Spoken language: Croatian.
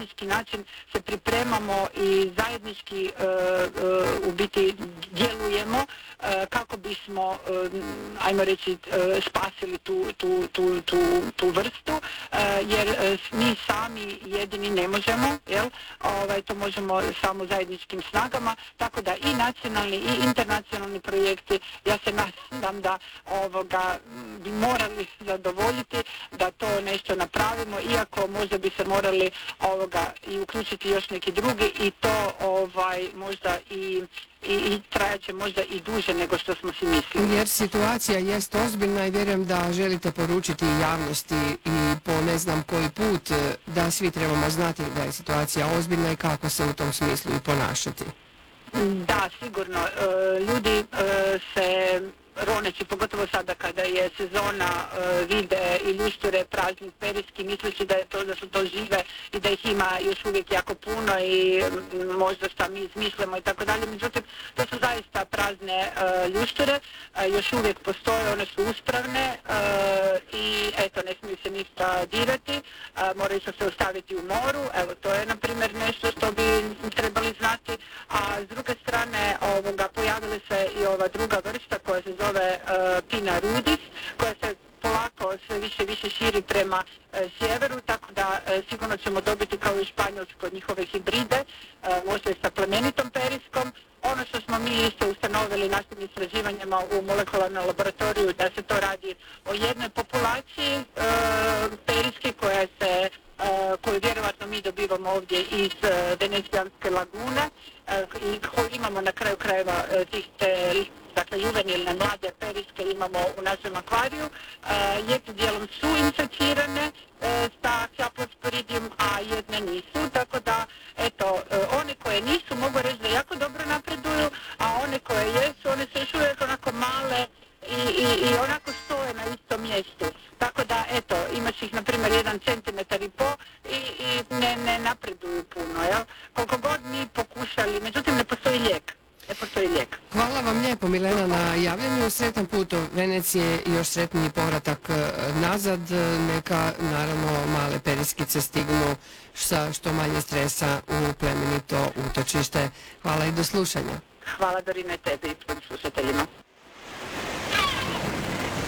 zajednički način se pripremamo i zajednički u biti djelujemo kako bismo, ajmo reći, spasili tu vrstu, jer mi sami jedini ne možemo, jel? To možemo samo zajedničkim snagama, tako da i nacionalni i internacionalni projekti, ja se nadam da bi morali zadovoljiti da to nešto napravimo, iako možda bi se morali i uključiti još neki drugi i to možda i trajat će možda i duže nego što smo si mislili. Jer situacija jest ozbiljna i vjerujem da želite poručiti javnosti i po ne znam koji put da svi trebamo znati da je situacija ozbiljna i kako se u tom smislu i ponašati. Da, sigurno. Ljudi se roneći, pogotovo sada kada je sezona, vide i ljušture prazni periski, misleći da su to žive i da ih ima još uvijek jako puno i možda šta mi izmišljamo i tako dalje. Međutim, to su zaista prazne ljušture, još uvijek postoje, one su uspravne i eto, ne smiju se ništa dirati, moraju se ostaviti u moru. Evo, to je na primjer nešto što bi trebali znati, a s druge strane pojavila se i ova druga vrsta koja se zove Pinna rudis, koja se polako sve više i više širi prema sjeveru, tako da sigurno ćemo dobiti kao i Španjolsko njihove hibride, možda i sa plemenitom periskom. Ono što smo mi isto ustanovili našim istraživanjima u molekularnom laboratoriju, da se to radi o jednoj populaciji periske koju vjerovatno mi dobivamo ovdje iz Venecijanske lagune i koju imamo na kraju krajeva dakle juvenilne mlade periske imamo u našem akvariju. Jednim dijelom su inficirane sa Haplosporidium, a jedne nisu, tako da eto, one koje nisu mogu reći da jako dobro napreduju, a one koje jesu, one su još uvijek onako male i onako stoje na istom mjestu. Tako da eto, imaš ih na primjer 1,5 centimetar i ne napreduju puno, jel? Koliko god mi pokušali, međutim ne postoji lijek. Hvala vam lijepo, Milena, na javljanju. Sretan put do Venecije i još sretniji povratak nazad. Neka, naravno, male periskice stignu sa što manje stresa u plemenito utočište. Hvala i do slušanja. Hvala, Dorine, tebi i slušateljima.